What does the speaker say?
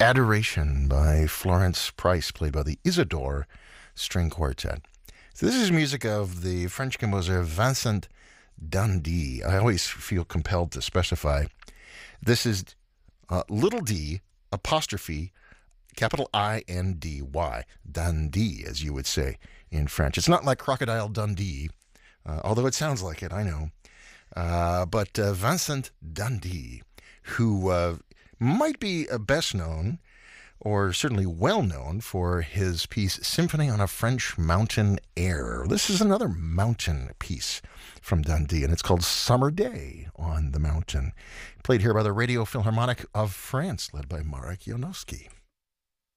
Adoration by Florence Price, played by the Isidore String Quartet. So this is music of the French composer Vincent d'Indy. I always feel compelled to specify. This is little d, apostrophe, capital I-N-D-Y, Dundee, as you would say in French. It's not like Crocodile Dundee, although it sounds like it, I know. But Vincent d'Indy, who might be best known, or certainly well known, for his piece Symphony on a French Mountain Air. This is another mountain piece from Dundee, and it's called Summer Day on the Mountain. Played here by the Radio Philharmonic of France, led by Marek Jonowski.